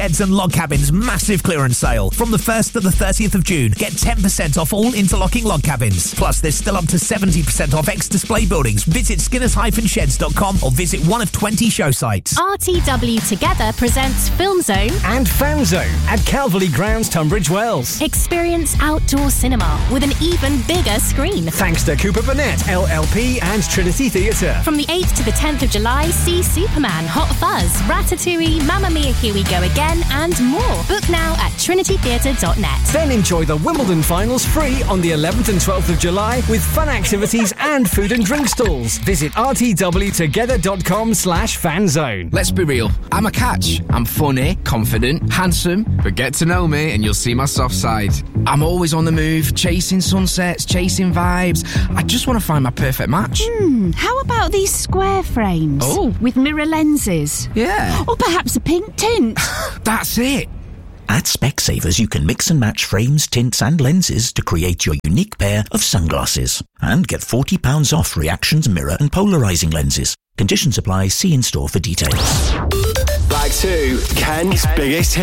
Sheds and log cabins massive clearance sale. From the 1st to the 30th of June, get 10% off all interlocking log cabins. Plus, there's still up to 70% off ex-display buildings. Visit skinners-sheds.com or visit one of 20 show sites. RTW Together presents Film Zone and Fan Zone at Calverley Grounds, Tunbridge Wells. Experience outdoor cinema with an even bigger screen. Thanks to Cooper Burnett, LLP and Trinity Theatre. From the 8th to the 10th of July, see Superman, Hot Fuzz, Ratatouille, Mamma Mia, Here We Go Again and more. Book now at trinitytheatre.net. Then enjoy the Wimbledon finals free on the 11th and 12th of July with fun activities and food and drink stalls. Visit rtwtogether.com/fanzone. Let's be real, I'm a catch. I'm funny, confident, handsome, but get to know me and you'll see my soft side. I'm always on the move, chasing sunsets, chasing vibes. I just want to find my perfect match. How about these square frames? Oh. With mirror lenses? Yeah. Or perhaps a pink tint? That's it. At Specsavers, you can mix and match frames, tints and lenses to create your unique pair of sunglasses. And get £40 off reactions, mirror and polarising lenses. Conditions apply. See in store for details. Back to Kent's biggest hit.